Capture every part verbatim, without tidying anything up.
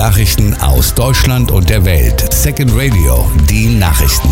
Nachrichten aus Deutschland und der Welt. Second Radio, die Nachrichten.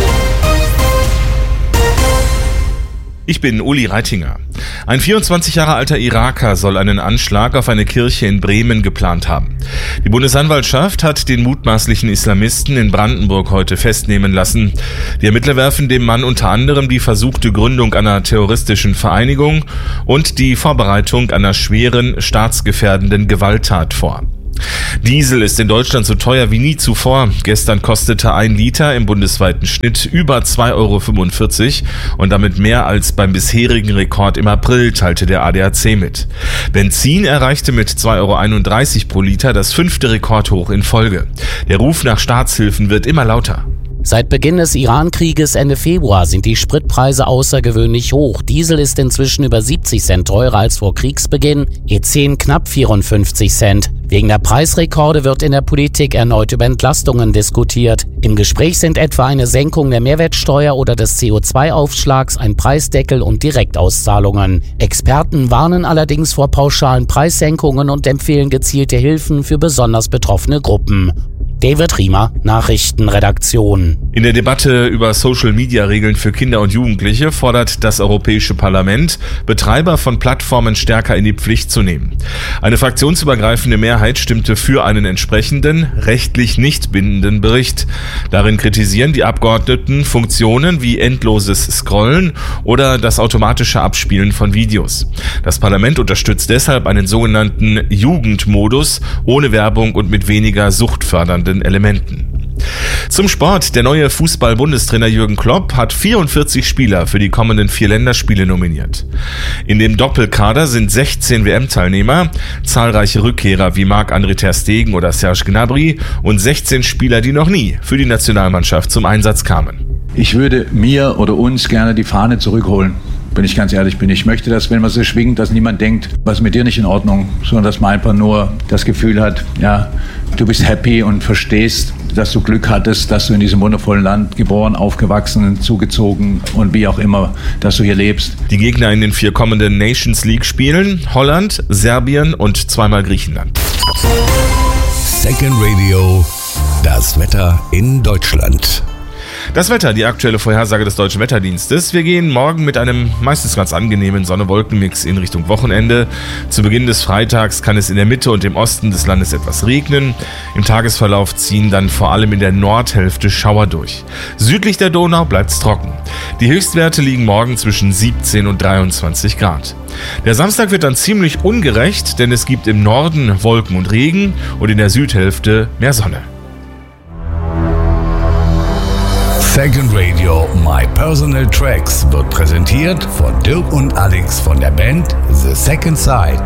Ich bin Uli Reitinger. Ein vierundzwanzig Jahre alter Iraker soll einen Anschlag auf eine Kirche in Bremen geplant haben. Die Bundesanwaltschaft hat den mutmaßlichen Islamisten in Brandenburg heute festnehmen lassen. Die Ermittler werfen dem Mann unter anderem die versuchte Gründung einer terroristischen Vereinigung und die Vorbereitung einer schweren, staatsgefährdenden Gewalttat vor. Diesel ist in Deutschland so teuer wie nie zuvor. Gestern kostete ein Liter im bundesweiten Schnitt über zwei Euro fünfundvierzig und damit mehr als beim bisherigen Rekord im April, teilte der A D A C mit. Benzin erreichte mit zwei Euro einunddreißig pro Liter das fünfte Rekordhoch in Folge. Der Ruf nach Staatshilfen wird immer lauter. Seit Beginn des Iran-Krieges Ende Februar sind die Spritpreise außergewöhnlich hoch. Diesel ist inzwischen über siebzig Cent teurer als vor Kriegsbeginn, E zehn knapp vierundfünfzig Cent. Wegen der Preisrekorde wird in der Politik erneut über Entlastungen diskutiert. Im Gespräch sind etwa eine Senkung der Mehrwertsteuer oder des C O zwei Aufschlags, ein Preisdeckel und Direktauszahlungen. Experten warnen allerdings vor pauschalen Preissenkungen und empfehlen gezielte Hilfen für besonders betroffene Gruppen. David Riemer, Nachrichtenredaktion. In der Debatte über Social-Media-Regeln für Kinder und Jugendliche fordert das Europäische Parlament, Betreiber von Plattformen stärker in die Pflicht zu nehmen. Eine fraktionsübergreifende Mehrheit stimmte für einen entsprechenden, rechtlich nicht bindenden Bericht. Darin kritisieren die Abgeordneten Funktionen wie endloses Scrollen oder das automatische Abspielen von Videos. Das Parlament unterstützt deshalb einen sogenannten Jugendmodus ohne Werbung und mit weniger suchtfördernden Elementen. Zum Sport. Der neue Fußball-Bundestrainer Jürgen Klopp hat vierundvierzig Spieler für die kommenden vier Länderspiele nominiert. In dem Doppelkader sind sechzehn W M-Teilnehmer, zahlreiche Rückkehrer wie Marc-André ter Stegen oder Serge Gnabry und sechzehn Spieler, die noch nie für die Nationalmannschaft zum Einsatz kamen. Ich würde mir oder uns gerne die Fahne zurückholen. Wenn ich ganz ehrlich bin. Ich möchte, dass, wenn man sie schwingt, dass niemand denkt, was ist mit dir nicht in Ordnung, sondern dass man einfach nur das Gefühl hat, ja, du bist happy und verstehst, dass du Glück hattest, dass du in diesem wundervollen Land geboren, aufgewachsen, zugezogen und wie auch immer, dass du hier lebst. Die Gegner in den vier kommenden Nations League Spielen: Holland, Serbien und zweimal Griechenland. Second Radio, das Wetter in Deutschland. Das Wetter, die aktuelle Vorhersage des Deutschen Wetterdienstes. Wir gehen morgen mit einem meistens ganz angenehmen Sonne-Wolken-Mix in Richtung Wochenende. Zu Beginn des Freitags kann es in der Mitte und im Osten des Landes etwas regnen. Im Tagesverlauf ziehen dann vor allem in der Nordhälfte Schauer durch. Südlich der Donau bleibt es trocken. Die Höchstwerte liegen morgen zwischen siebzehn und dreiundzwanzig Grad. Der Samstag wird dann ziemlich ungerecht, denn es gibt im Norden Wolken und Regen und in der Südhälfte mehr Sonne. Second Radio My Personal Tracks wird präsentiert von Dirk und Alex von der Band The Second Side.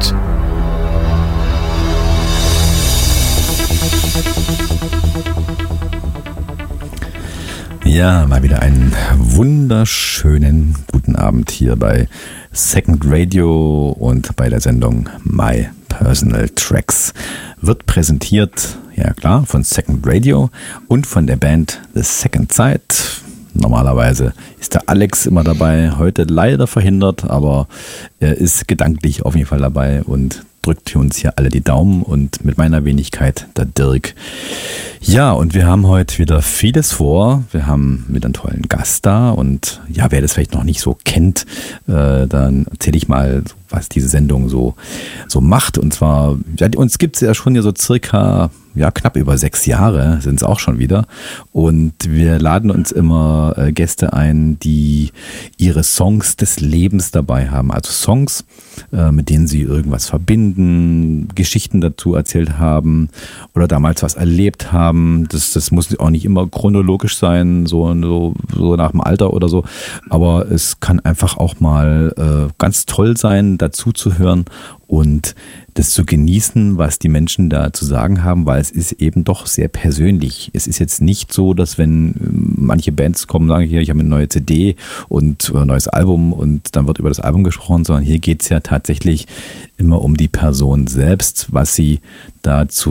Ja, mal wieder einen wunderschönen guten Abend hier bei Second Radio und bei der Sendung My Personal Tracks. Wird präsentiert, ja klar, von Second Radio und von der Band The Second Side. Normalerweise ist der Alex immer dabei, heute leider verhindert, aber er ist gedanklich auf jeden Fall dabei und drückt für uns hier alle die Daumen und mit meiner Wenigkeit der Dirk. Ja, und wir haben heute wieder vieles vor. Wir haben mit einem tollen Gast da und ja, wer das vielleicht noch nicht so kennt, äh, dann erzähle ich mal, was diese Sendung so, so macht. Und zwar, ja, uns gibt es ja schon ja so circa, ja, knapp über sechs Jahre sind es auch schon wieder. Und wir laden uns immer äh, Gäste ein, die ihre Songs des Lebens dabei haben. Also Songs, äh, mit denen sie irgendwas verbinden, Geschichten dazu erzählt haben oder damals was erlebt haben. Das, das muss auch nicht immer chronologisch sein, so, so, so nach dem Alter oder so. Aber es kann einfach auch mal äh, ganz toll sein, dazu zu hören und das zu genießen, was die Menschen da zu sagen haben, weil es ist eben doch sehr persönlich. Es ist jetzt nicht so, dass wenn manche Bands kommen und sagen, hier, ich habe eine neue C D und ein neues Album und dann wird über das Album gesprochen, sondern hier geht es ja tatsächlich immer um die Person selbst, was sie da zu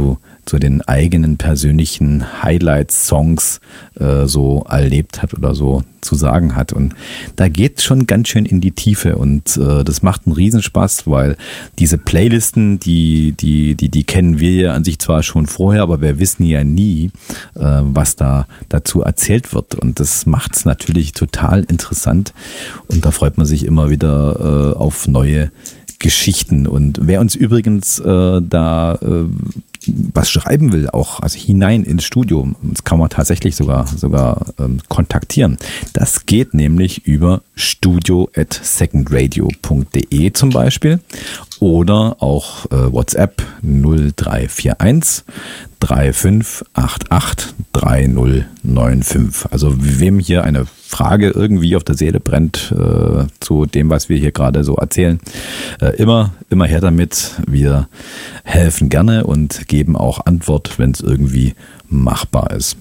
zu den eigenen persönlichen Highlights, Songs äh, so erlebt hat oder so zu sagen hat. Und da geht schon ganz schön in die Tiefe und äh, das macht einen Riesenspaß, weil diese Playlisten, die, die, die, die kennen wir ja an sich zwar schon vorher, aber wir wissen ja nie, äh, was da dazu erzählt wird. Und das macht es natürlich total interessant und da freut man sich immer wieder äh, auf neue Geschichten. Und wer uns übrigens äh, da äh, was schreiben will, auch also hinein ins Studio, das kann man tatsächlich sogar, sogar ähm, kontaktieren. Das geht nämlich über studio at secondradio punkt de zum Beispiel oder auch äh, WhatsApp null drei vier eins drei fünf acht acht drei null neun fünf. Also wem hier eine Frage irgendwie auf der Seele brennt äh, zu dem, was wir hier gerade so erzählen, äh, immer, immer her damit. Wir helfen gerne und geben auch Antwort, wenn es irgendwie machbar ist.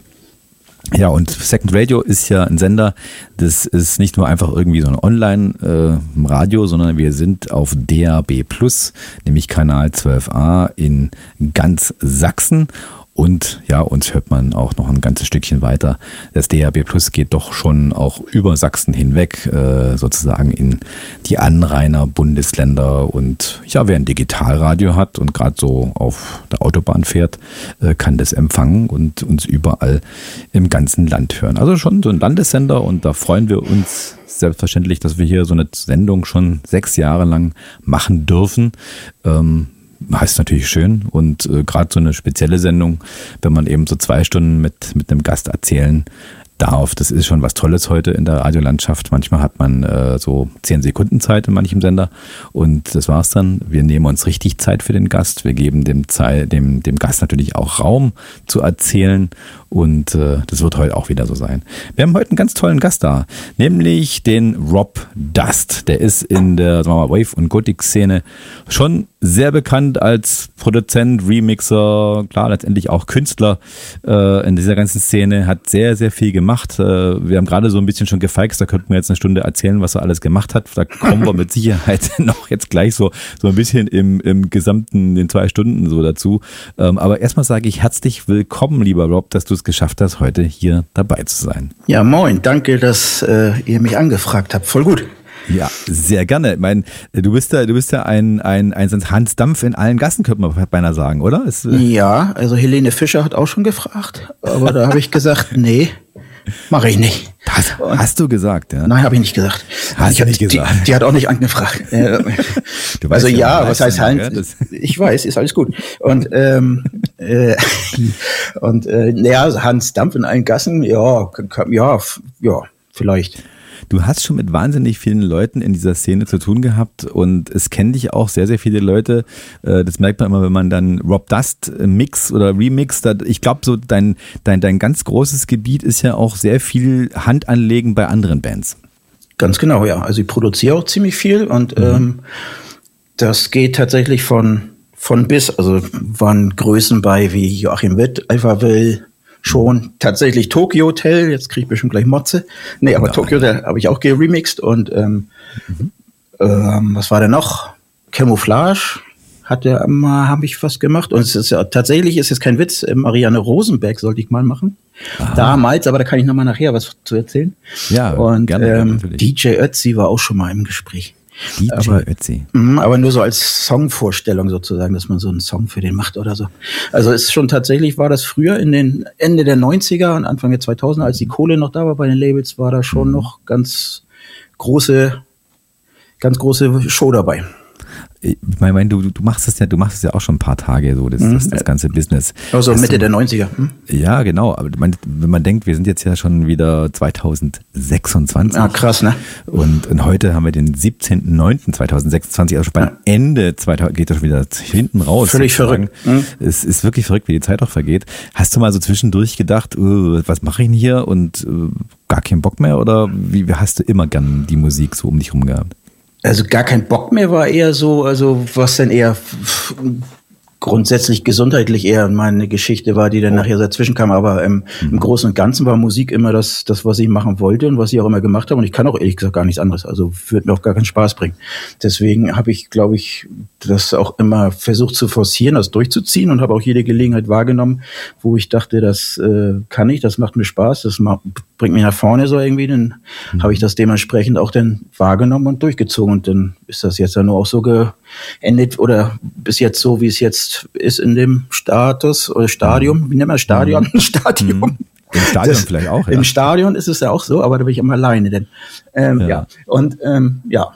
Ja, und Second Radio ist ja ein Sender, das ist nicht nur einfach irgendwie so ein Online-Radio, äh, sondern wir sind auf D A B plus, nämlich Kanal zwölf a in ganz Sachsen. Und ja, uns hört man auch noch ein ganzes Stückchen weiter. Das D A B Plus geht doch schon auch über Sachsen hinweg, äh, sozusagen in die Anrainer-Bundesländer. Und ja, wer ein Digitalradio hat und gerade so auf der Autobahn fährt, äh, kann das empfangen und uns überall im ganzen Land hören. Also schon so ein Landessender und da freuen wir uns selbstverständlich, dass wir hier so eine Sendung schon sechs Jahre lang machen dürfen. Ähm, Heißt natürlich schön und äh, gerade so eine spezielle Sendung, wenn man eben so zwei Stunden mit, mit einem Gast erzählen darf, das ist schon was Tolles heute in der Radiolandschaft. Manchmal hat man äh, so zehn Sekunden Zeit in manchem Sender und das war's dann. Wir nehmen uns richtig Zeit für den Gast. Wir geben dem, Zeit, dem, dem Gast natürlich auch Raum zu erzählen und äh, das wird heute auch wieder so sein. Wir haben heute einen ganz tollen Gast da, nämlich den Rob Dust. Der ist in der sagen wir mal, Wave- und Gothic-Szene schon sehr bekannt als Produzent, Remixer, klar, letztendlich auch Künstler äh, in dieser ganzen Szene, hat sehr, sehr viel gemacht. Äh, wir haben gerade so ein bisschen schon gefeixt, da könnten wir jetzt eine Stunde erzählen, was er alles gemacht hat. Da kommen wir mit Sicherheit noch jetzt gleich so, so ein bisschen im, im gesamten, in zwei Stunden so dazu. Ähm, aber erstmal sage ich herzlich willkommen, lieber Rob, dass du es geschafft hast, heute hier dabei zu sein. Ja, moin, danke, dass äh, ihr mich angefragt habt. Voll gut. Ja, sehr gerne. Ich meine, du bist ja, du bist ja ein, ein, ein Hans Dampf in allen Gassen, könnte man beinahe sagen, oder? Ist, äh ja, also Helene Fischer hat auch schon gefragt, aber da habe ich gesagt, nee, mache ich nicht. Das hast du gesagt, ja? Nein, habe ich nicht gesagt. Hast ich, du nicht die, gesagt? Die, die hat auch nicht angefragt. Du also weißt ja, ja was heißt Hans? Ja, ich weiß, ist alles gut. Und ähm, äh, und äh, ja, Hans Dampf in allen Gassen, ja, ja, ja, vielleicht. Du hast schon mit wahnsinnig vielen Leuten in dieser Szene zu tun gehabt und es kennen dich auch sehr, sehr viele Leute. Das merkt man immer, wenn man dann Rob Dust Mix oder Remix, ich glaube, so dein, dein, dein ganz großes Gebiet ist ja auch sehr viel Handanlegen bei anderen Bands. Ganz genau, ja. Also ich produziere auch ziemlich viel und mhm. ähm, das geht tatsächlich von, von bis, also waren Größen bei wie Joachim Witt, Alpha Will, schon tatsächlich Tokyo Hotel, jetzt kriege ich bestimmt gleich Motze. Nee, aber Nein. Tokyo Hotel habe ich auch geremixed und ähm, mhm. ähm, was war denn noch? Camouflage hat ja immer, habe ich was gemacht und es ist ja tatsächlich, ist jetzt kein Witz, Marianne Rosenberg sollte ich mal machen. Aha. Damals, aber da kann ich nochmal nachher was zu erzählen. Ja, und gerne, ähm, D J Ötzi war auch schon mal im Gespräch. D J aber, Ötzi. Mh, aber nur so als Songvorstellung sozusagen, dass man so einen Song für den macht oder so. Also es ist schon tatsächlich, war das früher in den Ende der neunziger und Anfang der zweitausender, als die Kohle noch da war bei den Labels, war da schon mhm. noch ganz große, ganz große Show dabei. Ich meine, du, du machst es ja, du machst es ja auch schon ein paar Tage, so das, mhm. das, das ganze Business. Also Hast Mitte du, der neunziger. Hm? Ja, genau. Aber man, wenn man denkt, wir sind jetzt ja schon wieder zweitausendsechsundzwanzig. Ja, krass, ne? Und, und heute haben wir den siebzehnten neunten zweitausendsechsundzwanzig, also beim ja. Ende zweitausend geht das schon wieder hinten raus. Völlig verrückt. Mhm. Es ist wirklich verrückt, wie die Zeit auch vergeht. Hast du mal so zwischendurch gedacht, uh, was mache ich denn hier und uh, gar keinen Bock mehr? Oder wie hast du immer gern die Musik so um dich rum gehabt? Also gar kein Bock mehr war eher so, also was denn eher grundsätzlich gesundheitlich eher meine Geschichte war, die dann nachher dazwischen kam. Aber ähm, mhm. im Großen und Ganzen war Musik immer das, das, was ich machen wollte und was ich auch immer gemacht habe. Und ich kann auch ehrlich gesagt gar nichts anderes. Also würde mir auch gar keinen Spaß bringen. Deswegen habe ich, glaube ich, das auch immer versucht zu forcieren, das durchzuziehen und habe auch jede Gelegenheit wahrgenommen, wo ich dachte, das äh, kann ich, das macht mir Spaß, das macht, bringt mich nach vorne so irgendwie. Dann mhm. habe ich das dementsprechend auch dann wahrgenommen und durchgezogen. Und dann ist das jetzt ja nur auch so geendet oder bis jetzt so, wie es jetzt ist in dem Status oder Stadium, wie nennt man Stadion? Mhm. Stadium. Mhm. Im Stadion das, vielleicht auch, ja. Im Stadion ist es ja auch so, aber da bin ich immer alleine, denn ähm, ja. ja. Und ähm, ja.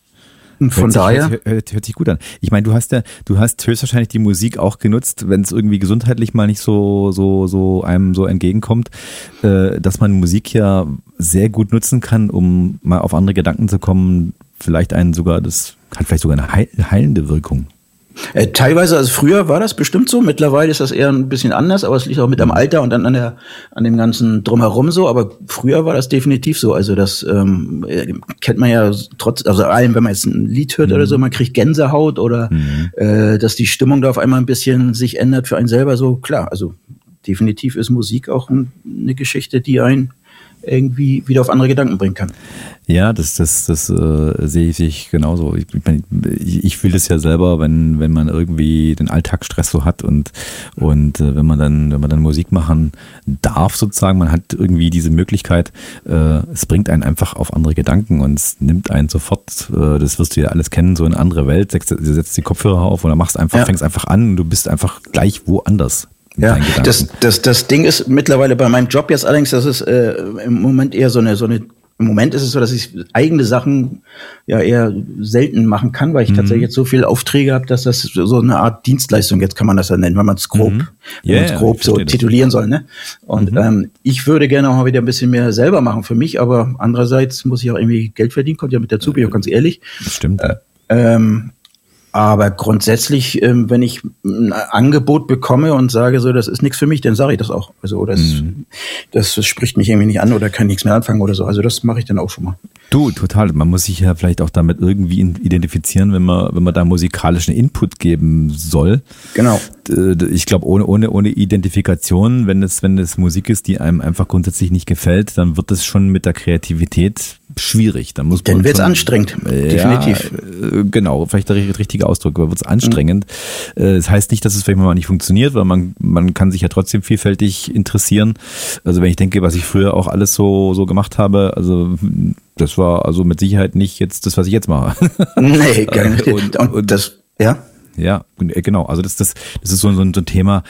Und von hört daher. Sich, hört, hört sich gut an. Ich meine, du hast ja, du hast höchstwahrscheinlich die Musik auch genutzt, wenn es irgendwie gesundheitlich mal nicht so, so, so einem so entgegenkommt, äh, dass man Musik ja sehr gut nutzen kann, um mal auf andere Gedanken zu kommen. Vielleicht einen sogar, das hat vielleicht sogar eine heilende Wirkung. Äh, teilweise, also früher war das bestimmt so, mittlerweile ist das eher ein bisschen anders, aber es liegt auch mit am Alter und dann an der, an dem ganzen Drumherum so, aber früher war das definitiv so, also das ähm, kennt man ja trotz, also allem, wenn man jetzt ein Lied hört mhm. oder so, man kriegt Gänsehaut oder mhm. äh, dass die Stimmung da auf einmal ein bisschen sich ändert für einen selber, so klar, also definitiv ist Musik auch ein, eine Geschichte, die einen irgendwie wieder auf andere Gedanken bringen kann. Ja, das, das, das äh, sehe ich genauso. Ich, ich, ich fühle das ja selber, wenn, wenn man irgendwie den Alltagsstress so hat und, und äh, wenn man dann, wenn man dann Musik machen darf sozusagen, man hat irgendwie diese Möglichkeit, äh, es bringt einen einfach auf andere Gedanken und es nimmt einen sofort, äh, das wirst du ja alles kennen, so in eine andere Welt, setzt, setzt die Kopfhörer auf oder machst einfach, ja. fängst einfach an und du bist einfach gleich woanders. Ja, das, das, das Ding ist mittlerweile bei meinem Job jetzt allerdings, dass es äh, im Moment eher so eine, so eine, im Moment ist es so, dass ich eigene Sachen ja eher selten machen kann, weil ich mhm. tatsächlich jetzt so viele Aufträge habe, dass das so eine Art Dienstleistung, jetzt kann man das ja nennen, wenn man es grob, mhm. wenn yeah, man es grob so titulieren soll, ne? Und mhm. ähm, ich würde gerne auch mal wieder ein bisschen mehr selber machen für mich, aber andererseits muss ich auch irgendwie Geld verdienen, kommt ja mit dazu, bin ich auch ganz ehrlich. Das stimmt. Äh, ähm, Aber grundsätzlich, ähm, wenn ich ein Angebot bekomme und sage so, das ist nichts für mich, dann sage ich das auch. Also das, mhm. das, das spricht mich irgendwie nicht an oder kann nichts mehr anfangen oder so. Also das mache ich dann auch schon mal. Du, total. Man muss sich ja vielleicht auch damit irgendwie identifizieren, wenn man, wenn man da musikalischen Input geben soll. Genau. Ich glaube, ohne, ohne, ohne Identifikation, wenn es, wenn es Musik ist, die einem einfach grundsätzlich nicht gefällt, dann wird es schon mit der Kreativität schwierig. Dann muss man dann wird es anstrengend. Definitiv. Ja, genau. Vielleicht der richtige Ausdruck, aber wird es anstrengend. Mhm. Das heißt nicht, dass es vielleicht mal nicht funktioniert, weil man, man kann sich ja trotzdem vielfältig interessieren. Also wenn ich denke, was ich früher auch alles so, so gemacht habe, also das war also mit Sicherheit nicht jetzt das, was ich jetzt mache. Nee, gar nicht. Und, und, und das, ja. Ja, genau. Also das, das, das ist so, so ein Thema,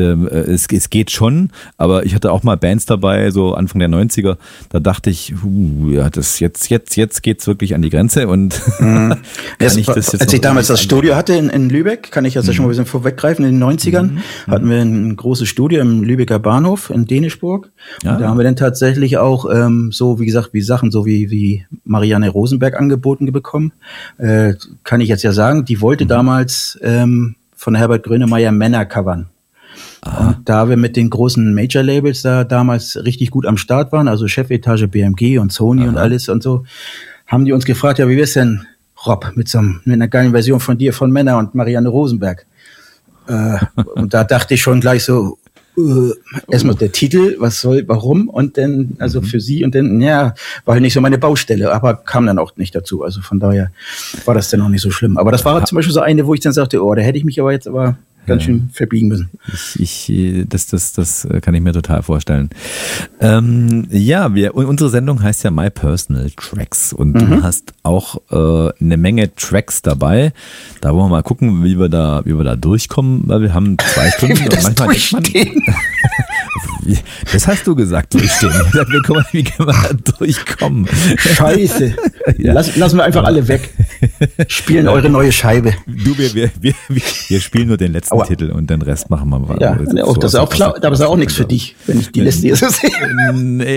es, es geht schon, aber ich hatte auch mal Bands dabei, so Anfang der neunziger, da dachte ich, uh, ja, das jetzt, jetzt, jetzt geht's wirklich an die Grenze und mhm. kann ich das jetzt als ich damals das Studio hatte in, in Lübeck, kann ich das mhm. ja schon mal ein bisschen vorweggreifen, in den neunzigern mhm. hatten wir ein großes Studio im Lübecker Bahnhof in Dänischburg. Ja. Und da haben wir dann tatsächlich auch ähm, so, wie gesagt, wie Sachen, so wie, wie Marianne Rosenberg angeboten bekommen. Äh, kann ich jetzt ja sagen, die wollte mhm. damals ähm, von Herbert Grönemeyer Männer covern. Aha. Und da wir mit den großen Major-Labels da damals richtig gut am Start waren, also Chefetage B M G und Sony Aha. und alles und so, haben die uns gefragt, ja, wie wär's denn, Rob, mit so einem, mit einer geilen Version von dir, von Männer und Marianne Rosenberg. Äh, und da dachte ich schon gleich so, Uh, erstmal der Titel, was soll, warum und dann, also für sie und dann, ja, war halt nicht so meine Baustelle, aber kam dann auch nicht dazu, also von daher war das dann auch nicht so schlimm. Aber das war zum Beispiel so eine, wo ich dann sagte, oh, da hätte ich mich aber jetzt aber ganz ja. schön verbiegen müssen. Ich, ich, das, das, das kann ich mir total vorstellen. Ähm, ja, wir, unsere Sendung heißt ja My Personal Tracks und mhm. du hast auch äh, eine Menge Tracks dabei. Da wollen wir mal gucken, wie wir da, wie wir da durchkommen, weil wir haben zwei Stunden und manchmal durchstehen. Das hast du gesagt, durchstehen. Wie können wir, wie können wir da durchkommen? Scheiße. Ja. Lass, lassen wir einfach alle weg. Spielen eure neue Scheibe. Du, wir, wir, wir, wir spielen nur den letzten Aua. Titel und den Rest machen wir mal. Ja, das, auch, das, ist auch, das ist auch nichts für dich, wenn ich die Liste hier so sehe. Nee.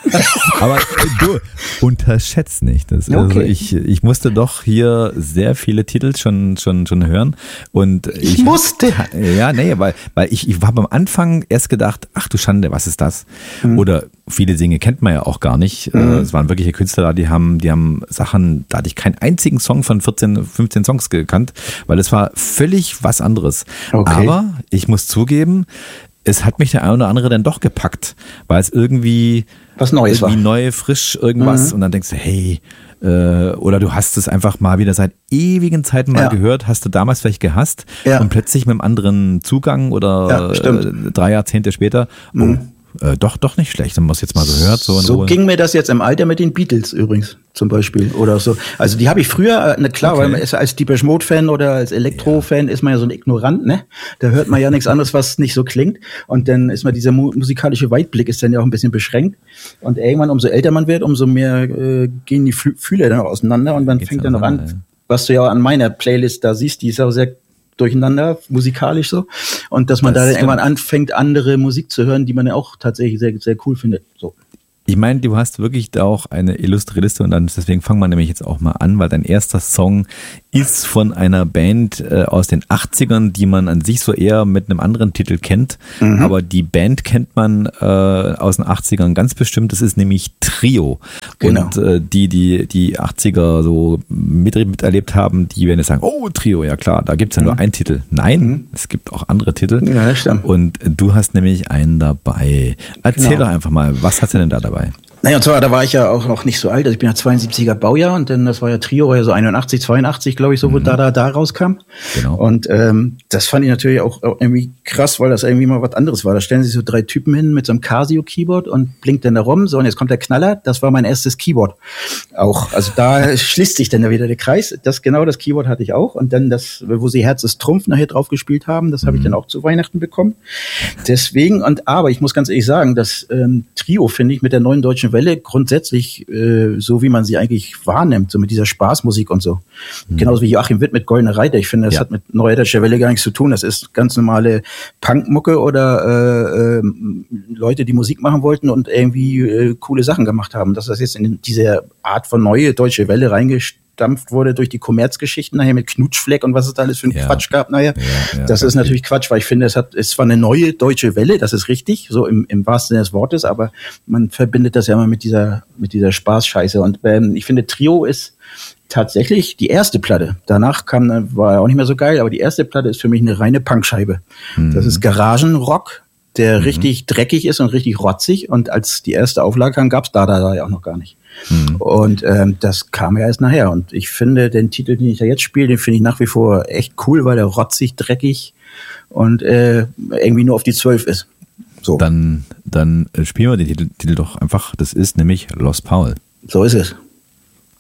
Aber du, unterschätzt nicht. Das, okay. Also ich, ich musste doch hier sehr viele Titel schon, schon, schon hören. Und ich, ich musste. Ja, nee, weil, weil ich, ich habe am Anfang erst gedacht, ach du Schande, was ist das? Mhm. Oder viele Dinge kennt man ja auch gar nicht. Mhm. Es waren wirkliche Künstler da, die haben, die haben Sachen, da hatte ich keinen einzigen Song von vierzehn, fünfzehn Songs gekannt, weil es war völlig was anderes. Okay. Aber ich muss zugeben, es hat mich der eine oder andere dann doch gepackt, weil es irgendwie was Neues irgendwie war. Neu, frisch, irgendwas mhm. und dann denkst du, hey, äh, oder du hast es einfach mal wieder seit ewigen Zeiten mal ja. gehört, hast du damals vielleicht gehasst ja. und plötzlich mit einem anderen Zugang oder ja, äh, drei Jahrzehnte später, mhm. oh, Äh, doch, doch nicht schlecht, wenn man es jetzt mal so hört. So, so so ging mir das jetzt im Alter mit den Beatles übrigens zum Beispiel oder so. Also die habe ich früher, na klar, okay. weil man ist als Depeche Mode Fan oder als Elektro-Fan ja. ist man ja so ein Ignorant, ne? Da hört man ja nichts anderes, was nicht so klingt. Und dann ist man, dieser mu- musikalische Weitblick ist dann ja auch ein bisschen beschränkt. Und irgendwann, umso älter man wird, umso mehr äh, gehen die Fü- Fühler dann auch auseinander und man Geht's fängt dann noch an, ja. was du ja an meiner Playlist da siehst, die ist auch sehr durcheinander, musikalisch so. Und dass man das da dann irgendwann anfängt, andere Musik zu hören, die man ja auch tatsächlich sehr, sehr cool findet. So. Ich meine, du hast wirklich da auch eine illustre Liste und dann deswegen fangen wir nämlich jetzt auch mal an, weil dein erster Song ist von einer Band äh, aus den achtzigern, die man an sich so eher mit einem anderen Titel kennt, mhm. aber die Band kennt man äh, aus den achtzigern ganz bestimmt, das ist nämlich Trio. Genau. Und äh, die, die die achtziger so mit, miterlebt haben, die werden jetzt sagen, oh, Trio, ja klar, da gibt's ja mhm. nur einen Titel. Nein, mhm. es gibt auch andere Titel. Ja, das stimmt. Und du hast nämlich einen dabei. Erzähl genau. doch einfach mal, was hast du denn da dabei? Naja, und zwar, da war ich ja auch noch nicht so alt, also ich bin ja zweiundsiebziger Baujahr und dann, das war ja Trio, war ja so einundachtzig, zweiundachtzig, glaube ich, so, wo mhm. da, da, da rauskam. Genau. Und ähm, das fand ich natürlich auch, auch irgendwie krass, weil das irgendwie mal was anderes war. Da stellen sich so drei Typen hin mit so einem Casio-Keyboard und blinkt dann da rum, so, und jetzt kommt der Knaller, das war mein erstes Keyboard. Auch, also da schließt sich dann wieder der Kreis. Das, genau das Keyboard hatte ich auch. Und dann das, wo sie Herz ist Trumpf nachher drauf gespielt haben, das habe ich dann auch zu Weihnachten bekommen. Deswegen, und aber ich muss ganz ehrlich sagen, das ähm, Trio, finde ich, mit der neuen deutschen Welle grundsätzlich äh, so, wie man sie eigentlich wahrnimmt, so mit dieser Spaßmusik und so. Mhm. Genauso wie Joachim Witt mit Goldene Reiter. Ich finde, das ja. hat mit Neue Deutsche Welle gar nichts zu tun. Das ist ganz normale Punkmucke oder äh, äh, Leute, die Musik machen wollten und irgendwie äh, coole Sachen gemacht haben. Dass das jetzt in diese Art von Neue Deutsche Welle reingedampft wurde durch die Kommerzgeschichten nachher mit Knutschfleck und was es da alles für einen ja. Quatsch gab. Naja, ja, ja, das ist natürlich Quatsch, weil ich finde, es hat, es war eine neue deutsche Welle, das ist richtig, so im, im wahrsten Sinne des Wortes, aber man verbindet das ja immer mit dieser, mit dieser Spaßscheiße. Und ähm, ich finde, Trio ist tatsächlich die erste Platte. Danach kam, war auch nicht mehr so geil, aber die erste Platte ist für mich eine reine Punkscheibe. Mhm. Das ist Garagenrock, der mhm. richtig dreckig ist und richtig rotzig. Und als die erste Auflage kam, gab's da, da, da ja auch noch gar nicht. Mhm. Und ähm, das kam ja erst nachher. Und ich finde, den Titel, den ich da jetzt spiele, den finde ich nach wie vor echt cool, weil der rotzig, dreckig und äh, irgendwie nur auf die zwölf ist. So. Dann, dann spielen wir den Titel, Titel doch einfach. Das ist nämlich Los Paul. So ist es.